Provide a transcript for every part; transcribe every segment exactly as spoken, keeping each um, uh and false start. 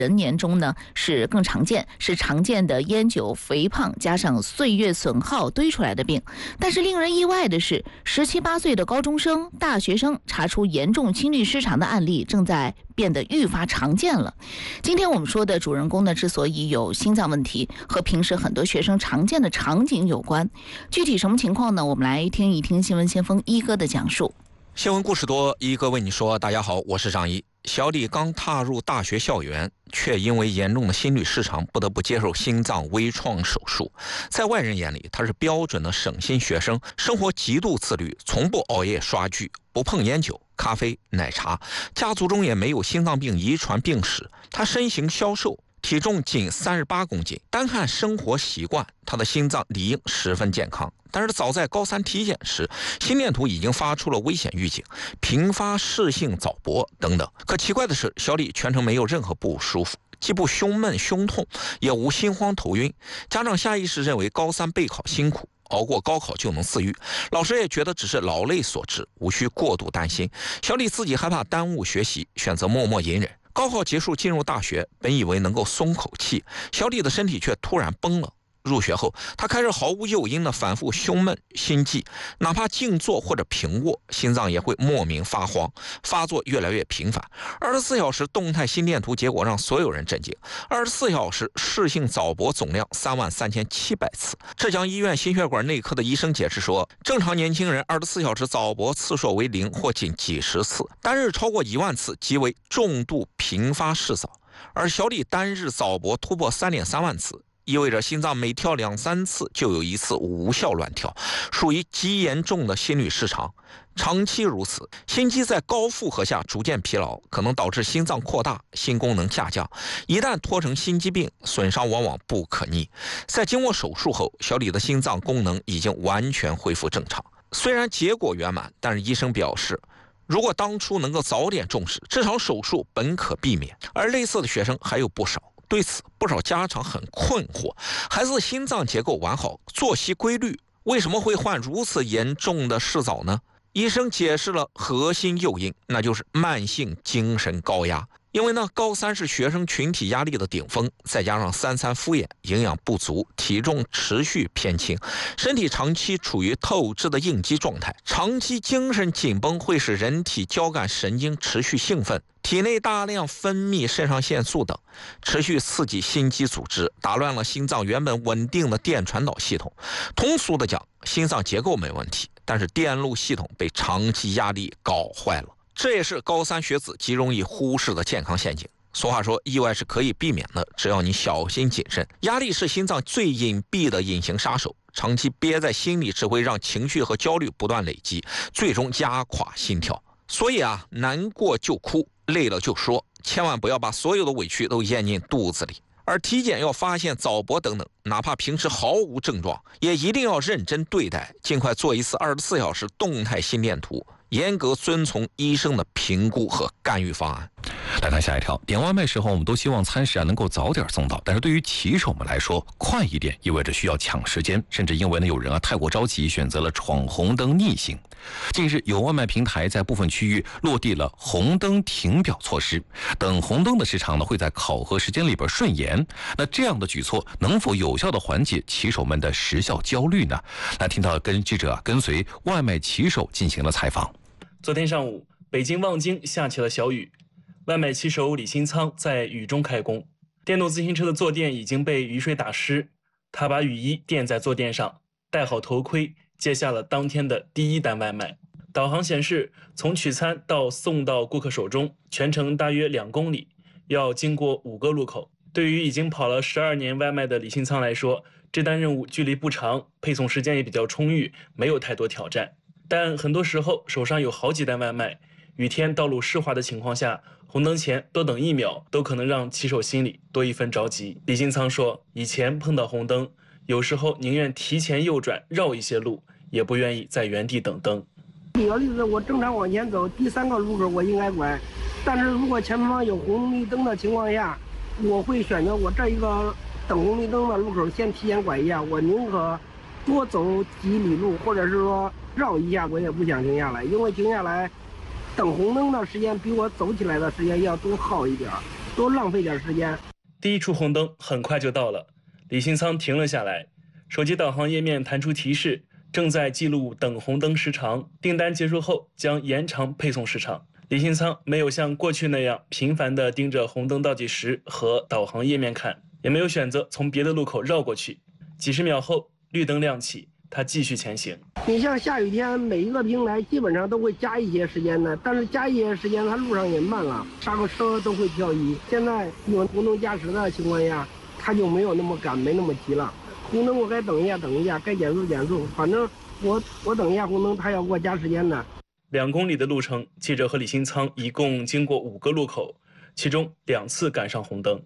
人年中呢是更常见，是常见的烟酒、肥胖加上岁月损耗堆出来的病。但是令人意外的是，十七八岁的高中生、大学生查出严重心律失常的案例正在变得愈发常见了。今天我们说的主人公呢，之所以有心脏问题，和平时很多学生常见的场景有关。具体什么情况呢？我们来听一听新闻先锋一哥的讲述。 新闻故事多，一哥为你说。大家好，我是张一。小李刚踏入大学校园，却因为严重的心律失常，不得不接受心脏微创手术。在外人眼里，他是标准的省心学生，生活极度自律，从不熬夜刷剧，不碰烟酒、咖啡、奶茶，家族中也没有心脏病遗传病史。他身形消瘦，体重仅三十八公斤，单看生活习惯，他的心脏理应十分健康。但是早在高三体检时，心电图已经发出了危险预警，频发室性早搏等等。可奇怪的是，小李全程没有任何不舒服，既不胸闷胸痛，也无心慌头晕。家长下意识认为高三备考辛苦，熬过高考就能自愈，老师也觉得只是劳累所致，无需过度担心。小李自己害怕耽误学习，选择默默隐忍。高考结束进入大学，本以为能够松口气，小李的身体却突然崩了。入学后，他开始毫无诱因的反复胸闷心悸，哪怕静坐或者平卧，心脏也会莫名发慌，发作越来越频繁。二十四小时动态心电图结果让所有人震惊，二十四小时室性早搏总量三万三千七百次。浙江医院心血管内科的医生解释说，正常年轻人二十四小时早搏次数为零或仅几十次，单日超过一万次即为重度频发室早，而小李单日早搏突破三点三万次，意味着心脏每跳两三次就有一次无效乱跳，属于极严重的心律失常。长期如此，心肌在高负荷下逐渐疲劳，可能导致心脏扩大，心功能下降。一旦拖成心肌病，损伤往往不可逆。在经过手术后，小李的心脏功能已经完全恢复正常。虽然结果圆满，但是医生表示，如果当初能够早点重视，这场手术本可避免。而类似的学生还有不少。对此，不少家长很困惑，孩子心脏结构完好，作息规律，为什么会患如此严重的室早呢？医生解释了核心诱因，那就是慢性精神高压。因为呢，高三是学生群体压力的顶峰，再加上三餐敷衍、营养不足、体重持续偏轻，身体长期处于透支的应激状态，长期精神紧绷会使人体交感神经持续兴奋，体内大量分泌肾上腺素等，持续刺激心肌组织，打乱了心脏原本稳定的电传导系统。通俗的讲，心脏结构没问题，但是电路系统被长期压力搞坏了。这也是高三学子极容易忽视的健康陷阱。俗话说，意外是可以避免的，只要你小心谨慎。压力是心脏最隐蔽的隐形杀手，长期憋在心里只会让情绪和焦虑不断累积，最终压垮心跳。所以啊，难过就哭，累了就说，千万不要把所有的委屈都咽进肚子里。而体检要发现早搏等等，哪怕平时毫无症状，也一定要认真对待，尽快做一次二十四小时动态心电图，严格遵从医生的评估和干预方案。 来看下一条，点外卖时候我们都希望餐食啊能够早点送到，但是对于骑手们来说，快一点意味着需要抢时间，甚至因为呢有人啊太过着急，选择了闯红灯逆行。近日，有外卖平台在部分区域落地了红灯停表措施，等红灯的时长呢会在考核时间里边顺延。那这样的举措能否有效的缓解骑手们的时效焦虑呢？来听到跟记者跟随外卖骑手进行了采访。 昨天上午，北京望京下起了小雨，外卖骑手李新仓在雨中开工，电动自行车的坐垫已经被雨水打湿，他把雨衣垫在坐垫上，戴好头盔，接下了当天的第一单外卖。导航显示，从取餐到送到顾客手中，全程大约两公里，要经过五个路口。对于已经跑了十二年外卖的李新仓来说，这单任务距离不长，配送时间也比较充裕，没有太多挑战。但很多时候手上有好几单外卖，雨天道路湿滑的情况下，红灯前多等一秒都可能让骑手心里多一分着急。李新仓说，以前碰到红灯，有时候宁愿提前右转绕一些路，也不愿意在原地等灯。 举个例子，我正常往前走，第三个路口我应该拐，但是如果前方有红绿灯的情况下，我会选择我这一个等红绿灯的路口先提前拐一下，我宁可多走几里路，或者是说绕一下，我也不想停下来，因为停下来等红灯的时间比我走起来的时间要多耗一点。 多浪费点时间。 第一处红灯很快就到了，李新仓停了下来，手机导航页面弹出提示，正在记录等红灯时长，订单结束后将延长配送时长。李新仓没有像过去那样频繁地盯着红灯倒计时和导航页面看，也没有选择从别的路口绕过去。几十秒后，绿灯亮起，他继续前行。 你像下雨天，每一个平台基本上都会加一些时间的，但是加一些时间，它路上也慢了，刹个车都会漂移。现在有红灯加时的情况下，他就没有那么赶，没那么急了。红灯我该等一下，等一下，该减速减速，反正我我等一下红灯，他要给我加时间的。 两公里的路程，记者和李新仓一共经过五个路口，其中两次赶上红灯。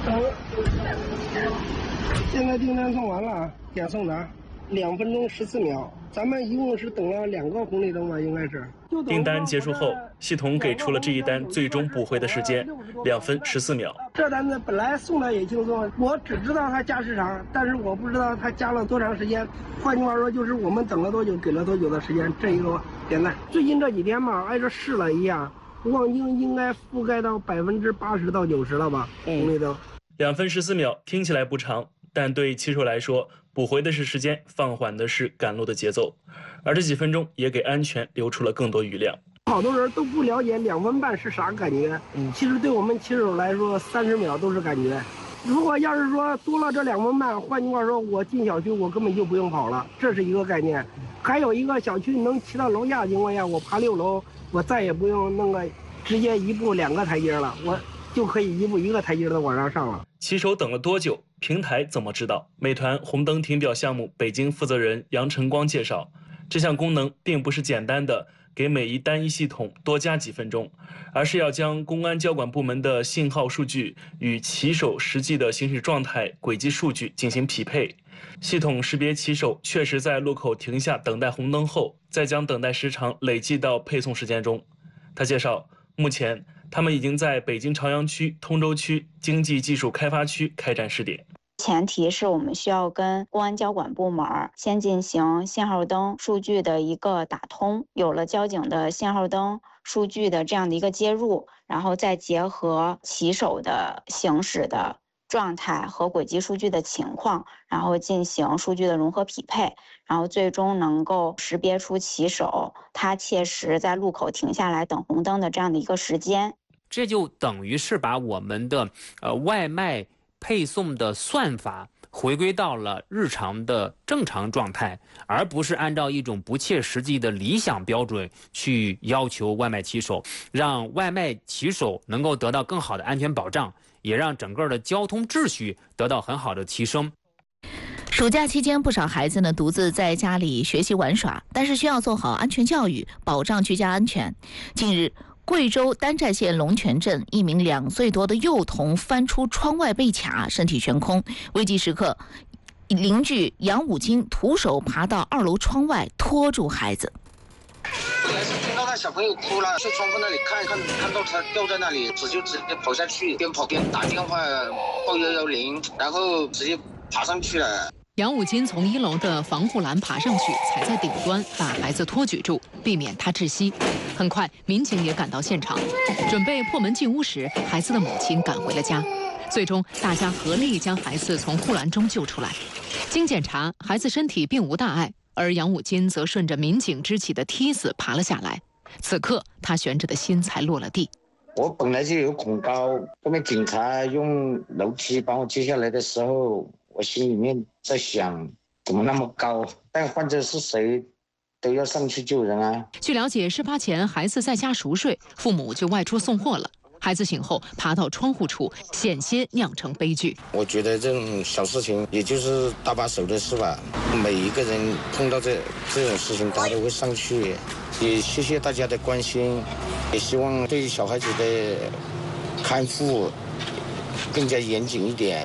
现在订单送完了，点送达，两分钟十四秒。咱们一共是等了两个红绿灯吧，应该是。 订单结束后，系统给出了这一单最终补回的时间，两分十四秒。 这单子本来送的也轻松，我只知道它加时长，但是我不知道它加了多长时间。换句话说，就是我们等了多久，给了多久的时间，这一个点赞。最近这几天嘛，挨着试了一下，望京应该覆盖到百分之八十到九十了吧，红绿灯。 两分十四秒听起来不长，但对骑手来说，补回的是时间，放缓的是赶路的节奏，而这几分钟也给安全留出了更多余量。 好多人都不了解两分半是啥感觉，嗯，其实对我们骑手来说，三十秒都是感觉。如果要是说多了这两分半，换句话说，我进小区我根本就不用跑了，这是一个概念。还有一个小区能骑到楼下的情况下，我爬六楼，我再也不用那个直接一步两个台阶了，我就可以一步一个台阶的往上上了。 骑手等了多久？平台怎么知道？美团红灯停表项目北京负责人杨晨光介绍，这项功能并不是简单的给每一单一系统多加几分钟，而是要将公安交管部门的信号数据与骑手实际的行驶状态、轨迹数据进行匹配。系统识别骑手确实在路口停下等待红灯后，再将等待时长累计到配送时间中。他介绍，目前他们已经在北京朝阳区、通州区经济技术开发区开展试点。 前提是我们需要跟公安交管部门先进行信号灯数据的一个打通，有了交警的信号灯数据的这样的一个接入，然后再结合骑手的行驶的状态和轨迹数据的情况，然后进行数据的融合匹配，然后最终能够识别出骑手他切实在路口停下来等红灯的这样的一个时间。 这就等于是把我们的呃外卖配送的算法回归到了日常的正常状态，而不是按照一种不切实际的理想标准去要求外卖骑手，让外卖骑手能够得到更好的安全保障，也让整个的交通秩序得到很好的提升。 暑假期间，不少孩子呢独自在家里学习玩耍，但是需要做好安全教育，保障居家安全。近日，贵州丹寨县龙泉镇一名两岁多的幼童翻出窗外被卡，身体悬空，危急时刻，邻居杨武金徒手爬到二楼窗外拖住孩子。 本来是听到他小朋友哭了，去窗户那里看看，看到他掉在那里，只就直接跑下去，边跑边打电话报幺幺零，然后直接爬上去了。 杨武金从一楼的防护栏爬上去，踩在顶端，把孩子托举住，避免他窒息。很快，民警也赶到现场，准备破门进屋时，孩子的母亲赶回了家。最终，大家合力将孩子从护栏中救出来。经检查，孩子身体并无大碍，而杨武金则顺着民警支起的梯子爬了下来。此刻，他悬着的心才落了地。 我本来就有恐高，后面警察用楼梯把我接下来的时候，我心里面在想，怎么那么高？但患者是谁，都要上去救人啊！ 据了解，事发前孩子在家熟睡，父母就外出送货了。孩子醒后爬到窗户处，险些酿成悲剧。 我觉得这种小事情也就是搭把手的事吧。每一个人碰到这这种事情，他都会上去。也谢谢大家的关心，也希望对小孩子的看护更加严谨一点。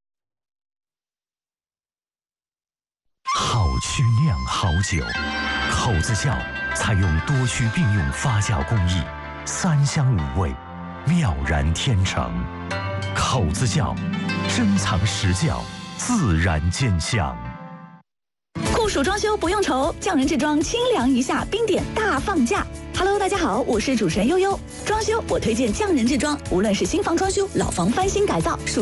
好曲酿好酒，口子窖采用多区并用发酵工艺，三香五味，妙然天成。口子窖，珍藏实窖，自然见香。 故事暑装修不用愁，匠人制装清凉一下，冰点大放价。Hello， 大家好，我是主持人悠悠。装修我推荐匠人制装，无论是新房装修、老房翻新改造，暑